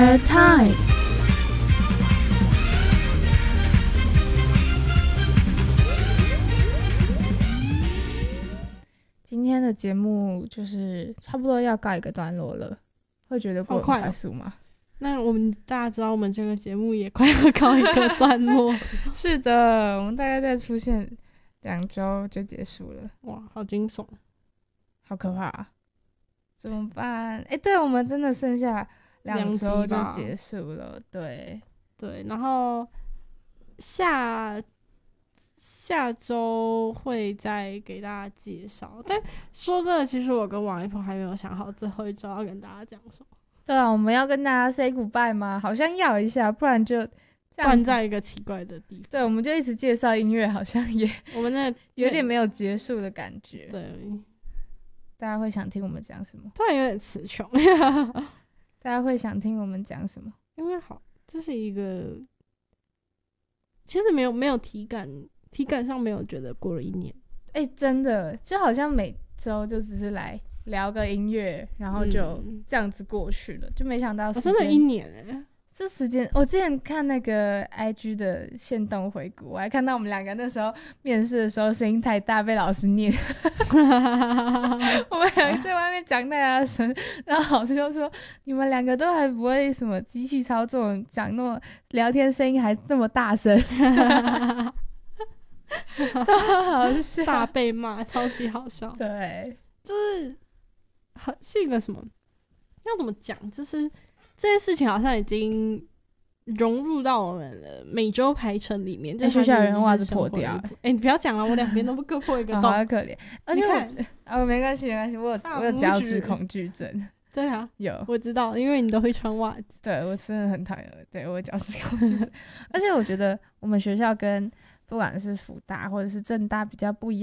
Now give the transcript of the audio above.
Time。今天的节目就是差不多要告一个段落了，会觉得过得很快速吗？ 那我们大家知道，我们这个节目也快要告一个段落。 是的，我们大概再出现2周就结束了。 哇，好惊悚， 好可怕啊！怎么办？对，我们真的剩下2周就结束了。对， 然后下周会再给大家介绍。但说真的，其实我跟王一鹏还没有想好最后一周要跟大家讲什么。对啊，我们要跟大家 say goodbye 吗？好像要一下，不然就关在一个奇怪的地方。 对，我们就一直介绍音乐，好像也我们那有点没有结束的感觉。 对， 大家会想听我们讲什么？ 突然有点词穷。 大家会想听我们讲什么？ 因为好，这是一个其实没有体感上没有觉得过了1年。 真的就好像每周就只是来聊个音乐，然后就这样子过去了，就没想到真的1年这时间，我之前看那个 IG 的限动回顾，我还看到我们2个那时候面试的时候声音太大，被老师念。我们2个在外面讲太大声，然后老师就说：“你们2个都还不会什么机器操作，讲那么聊天声音还这么大声。”超好笑， 大被骂，超级好笑。 对， 是一个什么？要怎么讲？就是这件事情好像已经融入到我们的每周排程里面。 学校有人袜子破掉。 你不要讲了，我2边都不各破一个洞， 好可怜。而且没关系，我有脚趾恐惧症。 对啊， 有， 我知道，因为你都会穿袜子。 对，我真的很讨厌。对，我有脚趾恐惧症。而且我觉得我们学校跟不管是辅大或者是政大比较不一样。